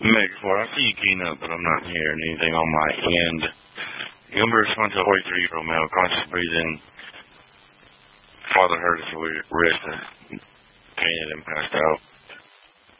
Meg, before I see you keying up, but I'm not hearing anything on my end. You remember respond to a 43-year-old male, conscious breathing. Father heard his wrist, painted and passed out.